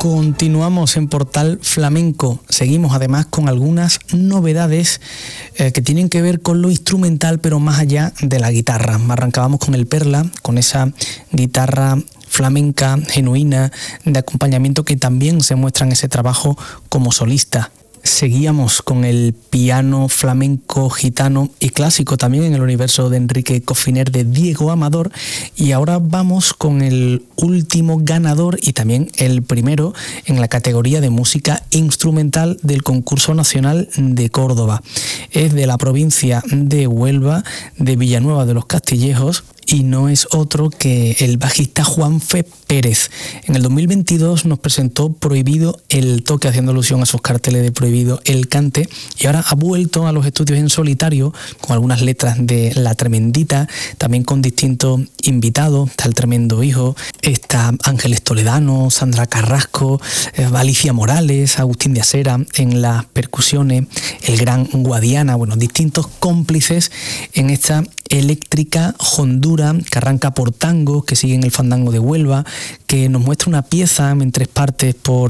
Continuamos en Portal Flamenco. Seguimos además con algunas novedades que tienen que ver con lo instrumental, pero más allá de la guitarra. Arrancábamos con el Perla, con esa guitarra flamenca, genuina, de acompañamiento que también se muestra en ese trabajo como solista. Seguíamos con el piano flamenco, gitano y clásico también en el universo de Enrique Cofiner de Diego Amador, y ahora vamos con el último ganador y también el primero en la categoría de música instrumental del Concurso Nacional de Córdoba. Es de la provincia de Huelva, de Villanueva de los Castillejos, y no es otro que el bajista Juanfe Pérez. En el 2022 nos presentó Prohibido el Toque, haciendo alusión a sus carteles de Prohibido el Cante, y ahora ha vuelto a los estudios en solitario con algunas letras de La Tremendita, también con distintos invitados. Está el Tremendo Hijo, está Ángeles Toledano, Sandra Carrasco, Alicia Morales, Agustín de Asera en las percusiones, el gran Guadiana, bueno, distintos cómplices en esta eléctrica hondura que arranca por tango, que sigue en el fandango de Huelva, que nos muestra una pieza en 3 partes por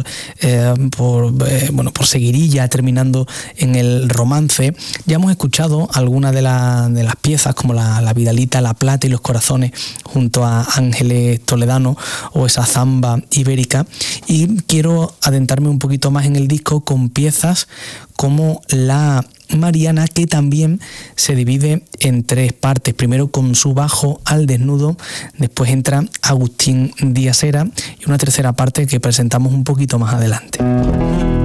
seguirilla, terminando en el romance. Ya hemos escuchado algunas de las piezas, como la Vidalita, La Plata y Los Corazones, junto a Ángeles Toledano, o esa zamba ibérica, y quiero adentrarme un poquito más en el disco con piezas como la Mariana, que también se divide en 3 partes. Primero con su bajo al desnudo, después entra Agustín de Asera y una tercera parte que presentamos un poquito más adelante.